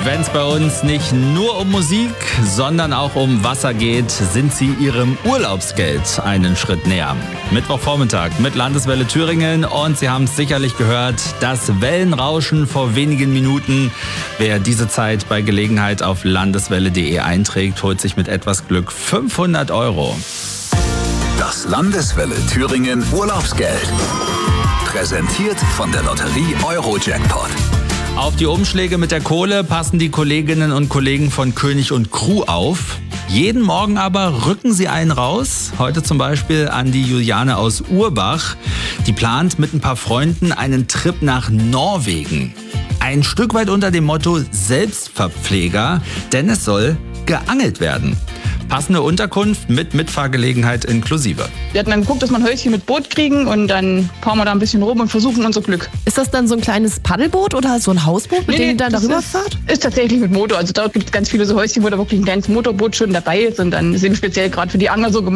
Wenn es bei uns nicht nur um Musik, sondern auch um Wasser geht, sind Sie Ihrem Urlaubsgeld einen Schritt näher. Mittwochvormittag mit Landeswelle Thüringen und Sie haben es sicherlich gehört, das Wellenrauschen vor wenigen Minuten. Wer diese Zeit bei Gelegenheit auf landeswelle.de einträgt, holt sich mit etwas Glück 500 €. Das Landeswelle Thüringen Urlaubsgeld. Präsentiert von der Lotterie Eurojackpot. Auf die Umschläge mit der Kohle passen die Kolleginnen und Kollegen von König und Crew auf. Jeden Morgen aber rücken sie einen raus. Heute zum Beispiel an die Juliane aus Urbach. Die plant mit ein paar Freunden einen Trip nach Norwegen. Ein Stück weit unter dem Motto Selbstverpfleger, denn es soll geangelt werden. Passende Unterkunft mit Mitfahrgelegenheit inklusive. Wir hatten dann geguckt, dass wir ein Häuschen mit Boot kriegen und dann fahren wir da ein bisschen rum und versuchen unser Glück. Ist das dann so ein kleines Paddelboot oder so ein Hausboot, mit dem ihr dann darüber fahrt? Ist tatsächlich mit Motor. Also dort gibt es ganz viele so Häuschen, wo da wirklich ein kleines Motorboot schon dabei ist und dann sind speziell gerade für die Angler so gemacht.